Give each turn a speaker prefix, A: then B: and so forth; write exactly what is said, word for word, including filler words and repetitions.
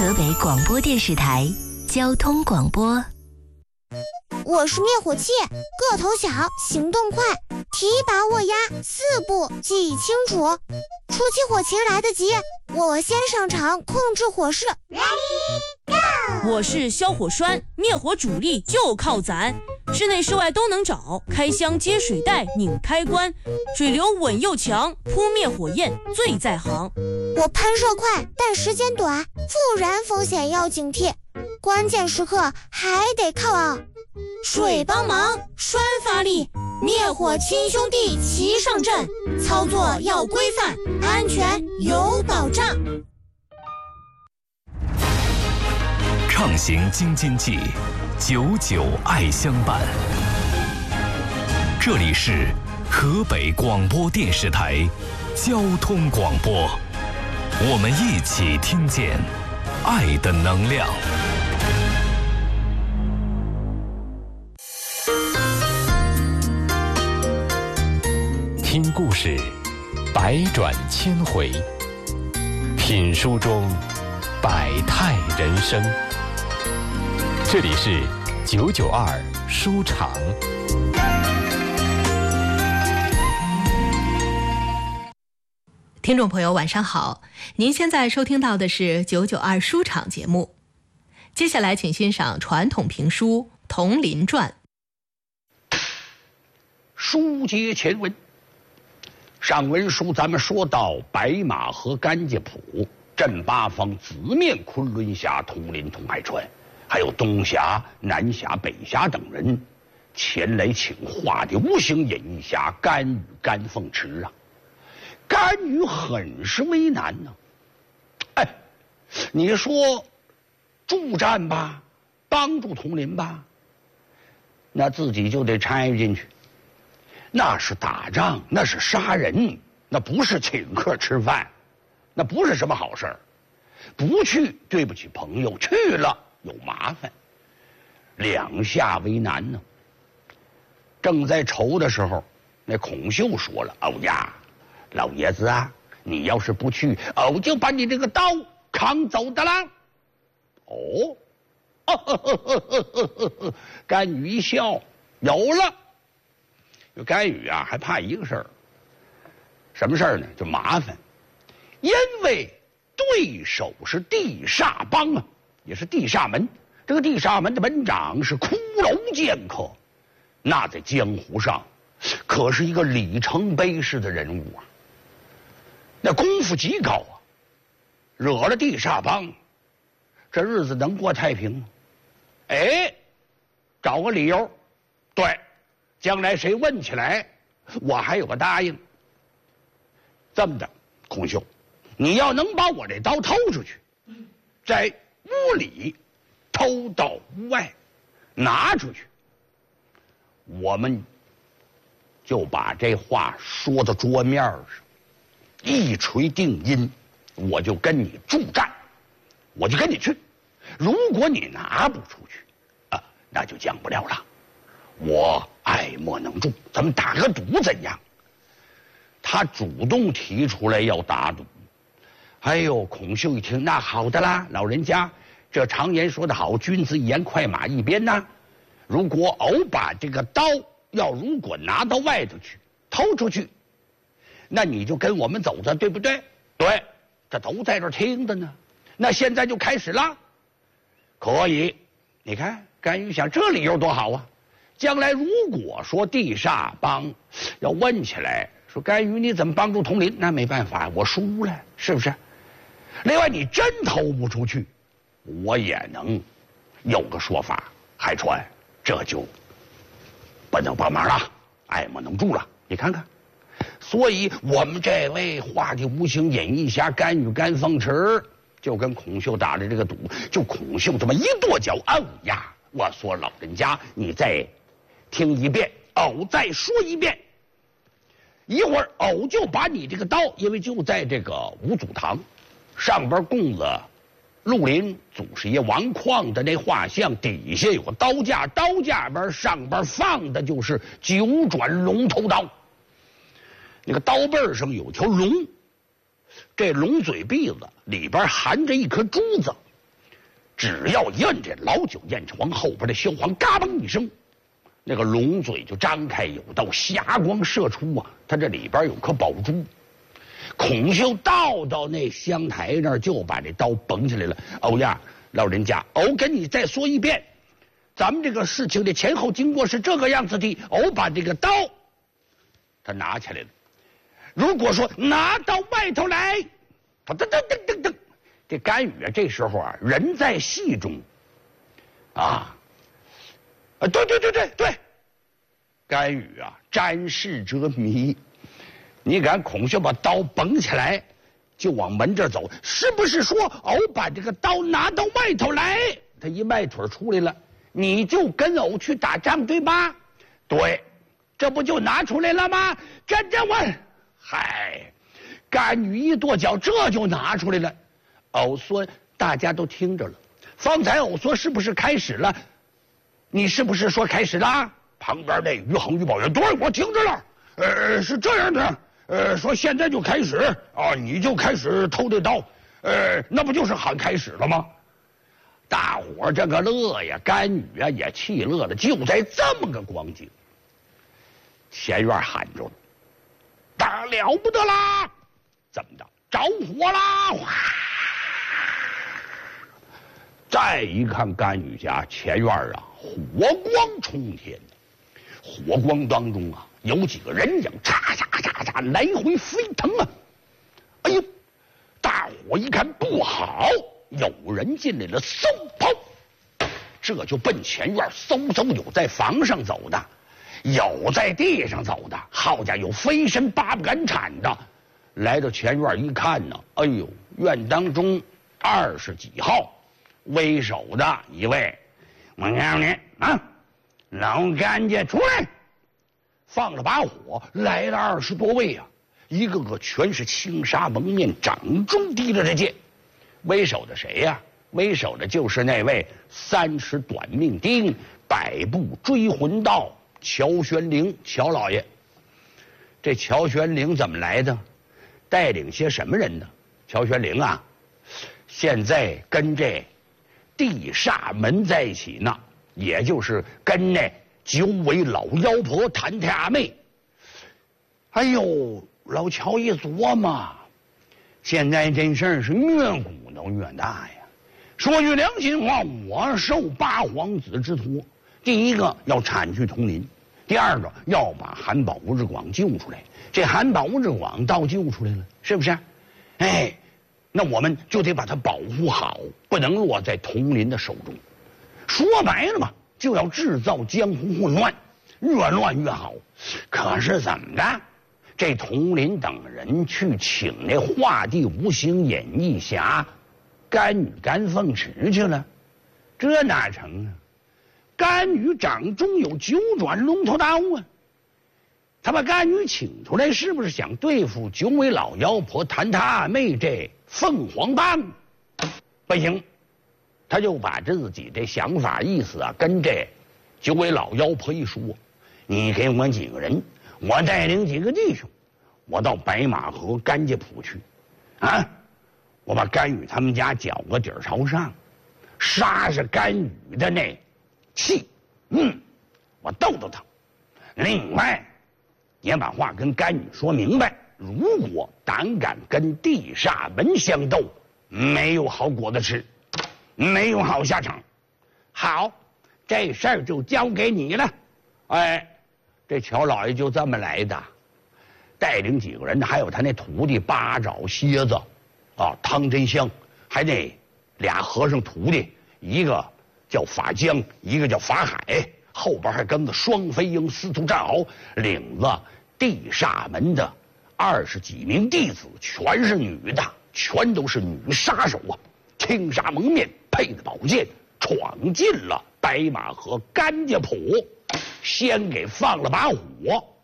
A: 河北广播电视台交通广播。
B: 我是灭火器，个头小，行动快，提拔握压，四步记忆清楚。初期火情来得及，我先上场控制火势。Ready,
C: go! 我是消火栓，灭火主力就靠咱，室内室外都能找，开箱接水带，拧开关，水流稳又强，扑灭火焰最在行。
B: 我喷射快，但时间短，复燃风险要警惕，关键时刻还得靠啊！
C: 水帮忙，栓发力，灭火亲兄弟齐上阵，操作要规范，安全有保障。
D: 畅行京津冀，久久爱相伴。这里是河北广播电视台交通广播，我们一起听见爱的能量。听故事，百转千回；品书中，百态人生。这里是九九二书场。
E: 听众朋友，晚上好！您现在收听到的是九九二书场节目。接下来，请欣赏传统评书《铜林传》。
F: 书接前文，上文书咱们说到白马河甘家浦镇八方子面昆仑峡铜林铜海川，还有东峡、南峡、北峡等人前来请画的无形演艺侠甘雨、甘凤池啊。甘雨很是为难呢、啊。哎，你说助战吧，帮助铜林吧，那自己就得参与进去。那是打仗，那是杀人，那不是请客吃饭，那不是什么好事儿。不去对不起朋友，去了有麻烦，两下为难呢。正在愁的时候，那孔秀说了：“哦呀，老爷子啊，你要是不去，我就把你这个刀扛走的啦。”哦，呵呵呵呵呵呵呵，甘雨一笑，有了。有甘雨啊，还怕一个事儿，什么事儿呢？就麻烦，因为对手是地煞帮啊，也是地煞门。这个地煞门的门长是骷髅剑客，那在江湖上可是一个里程碑式的人物啊，那功夫极高啊。惹了地煞帮，这日子能过太平吗？哎，找个理由，对。将来谁问起来，我还有个答应。这么的，孔秀，你要能把我这刀偷出去，在屋里偷到屋外拿出去，我们就把这话说到桌面上，一锤定音，我就跟你助战，我就跟你去。如果你拿不出去啊，那就讲不了了。我爱莫能助，咱们打个赌怎样？他主动提出来要打赌。哎呦，孔秀一听，那好的啦，老人家，这常言说得好，君子一言，快马一鞭呐。如果偶把这个刀要如果拿到外头去，偷出去，那你就跟我们走着，对不对？对，这都在这听着呢。那现在就开始啦。可以，你看甘雨想，这理由多好啊！将来如果说地煞帮要问起来，说甘雨你怎么帮助铜林？那没办法，我输了，是不是？另外你真偷不出去，我也能有个说法。海川这就不能帮忙了，爱莫能助了。你看看，所以我们这位画的无形演艺侠甘雨、甘凤池就跟孔秀打了这个赌，就孔秀这么一跺脚，哦呀！我说老人家，你再听一遍，偶再说一遍。一会儿偶就把你这个刀，因为就在这个五祖堂上边供了绿林祖师爷王旷的那画像，底下有个刀架，刀架边上边放的就是九转龙头刀。那个刀背上有条龙，这龙嘴篦子里边含着一颗珠子， 只要一摁这老九燕床后边的萧煌，嘎嘣一声，那个龙嘴就张开，有道霞光射出啊！他这里边有颗宝珠。孔秀倒到那香台那儿，就把这刀绷起来了。欧呀，老人家，欧跟你再说一遍，咱们这个事情的前后经过是这个样子的。欧把这个刀，他拿起来了。如果说拿到外头来，噔噔噔噔噔，这甘雨啊，这时候啊，人在戏中，啊，啊，对对对对对，甘雨啊，沾事则迷。你敢孔秀把刀绷起来，就往门这走，是不是说偶把这个刀拿到外头来？他一迈腿出来了，你就跟偶去打仗，对吧？对，这不就拿出来了吗？跟着我，嗨，甘雨一跺脚，这就拿出来了。偶说，大家都听着了。方才偶说是不是开始了？你是不是说开始了？旁边那于恒于宝元，对，我听着了。呃，是这样的。呃，说现在就开始啊，你就开始偷这刀，呃，那不就是喊开始了吗？大伙儿这个乐呀，甘雨啊也气乐了。就在这么个光景，前院喊着了：“大了不得啦！怎么着？着火啦！”哗！再一看甘雨家前院啊，火光冲天，火光当中啊，有几个人影嚓嚓嚓嚓来回飞腾啊！哎呦，大伙一看不好，有人进来了，嗖跑，这就奔前院，嗖嗖，有在房上走的，有在地上走的，好家伙，有飞身八不敢铲的。来到前院一看呢，哎呦，院当中二十几号为首的一位，我告诉你啊，老干家出来！放了把火，来了二十多位啊，一个个全是青纱蒙面，掌中提着这剑。为首的谁呀、啊？为首的就是那位三尺短命钉，百步追魂刀乔玄龄乔老爷。这乔玄龄怎么来的？带领些什么人呢？乔玄龄啊，现在跟这地煞门在一起呢，也就是跟那九尾老妖婆谭太阿妹。哎呦，老乔一琢磨，现在这事儿是越鼓捣越大呀。说句良心话，我受八皇子之托，第一个要铲去铜陵，第二个要把韩宝吴志广救出来。这韩宝吴志广倒救出来了，是不是？哎，那我们就得把他保护好，不能落在铜陵的手中。说白了嘛，就要制造江湖混乱，越乱越好。可是怎么的？这佟林等人去请那画地无形演艺侠甘雨甘凤池去了，这哪成啊？甘雨掌中有九转龙头刀啊！他把甘雨请出来，是不是想对付九尾老妖婆谭他妹这凤凰帮？不行，他就把自己这想法意思啊跟这九尾老妖婆一说，你给我几个人，我带领几个弟兄，我到白马河甘家浦去，啊，我把甘雨他们家搅个底儿朝上，杀杀甘雨的那气，嗯，我逗逗他。另外，也把话跟甘雨说明白，如果胆敢跟地煞门相斗，没有好果子吃，没有好下场。好，这事儿就交给你了。哎，这乔老爷就这么来的，带领几个人，还有他那徒弟八爪蝎子，啊，汤真香，还那俩和尚徒弟，一个叫法江，一个叫法海，后边还跟个双飞鹰司徒战鳌，领着地煞门的二十几名弟子，全是女的，全都是女杀手啊，青纱蒙面，配的宝剑，闯进了白马河甘家浦，先给放了把火。